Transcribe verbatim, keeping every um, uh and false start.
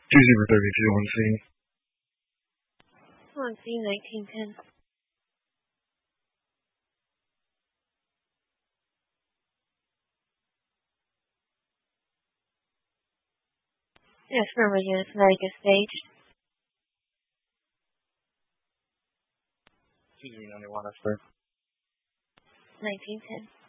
two zero thirty-two on scene. On scene nineteen ten. Yes, remember units Connecticut staged. two zero nine one, that's fair. nineteen ten.